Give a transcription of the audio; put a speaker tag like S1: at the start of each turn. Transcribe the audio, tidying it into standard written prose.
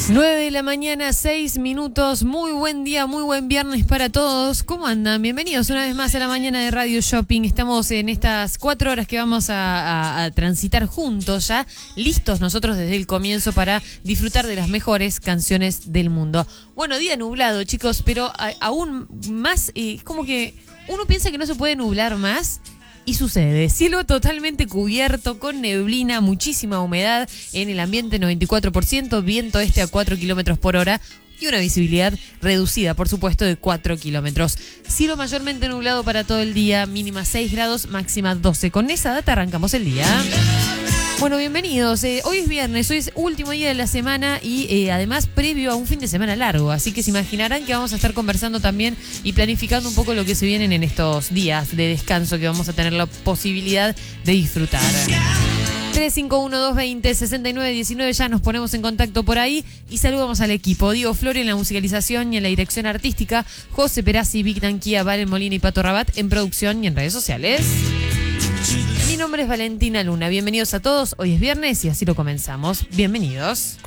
S1: 9 de la mañana, 6 minutos. Muy buen día, muy buen viernes para todos. ¿Cómo andan? Bienvenidos una vez más a la mañana de Radio Shopping. Estamos en estas 4 horas que vamos a transitar juntos ya, listos nosotros desde el comienzo para disfrutar de las mejores canciones del mundo. Bueno, día nublado, chicos, pero aún más, como que uno piensa que no se puede nublar más. Y sucede, cielo totalmente cubierto, con neblina, muchísima humedad en el ambiente, 94%, viento este a 4 kilómetros por hora y una visibilidad reducida, por supuesto, de 4 kilómetros. Cielo mayormente nublado para todo el día, mínima 6 grados, máxima 12. Con esa data arrancamos el día. Bueno, bienvenidos. Hoy es viernes, hoy es último día de la semana y además previo a un fin de semana largo. Así que se imaginarán que vamos a estar conversando también y planificando un poco lo que se vienen en estos días de descanso que vamos a tener la posibilidad de disfrutar. 351-220-6919, ya nos ponemos en contacto por ahí y saludamos al equipo. Diego Flores en la musicalización y en la dirección artística, José Perazzi, Vic Danquía, Valen Molina y Pato Rabat en producción y en redes sociales. Mi nombre es Valentina Luna, bienvenidos a todos, hoy es viernes y así lo comenzamos. Bienvenidos.